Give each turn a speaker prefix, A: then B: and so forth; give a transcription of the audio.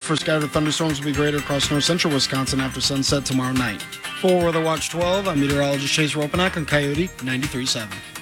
A: for scattered thunderstorms will be greater across north central Wisconsin after sunset tomorrow night. For Weather Watch 12, I'm meteorologist Chase Ropanak on Coyote 93.7.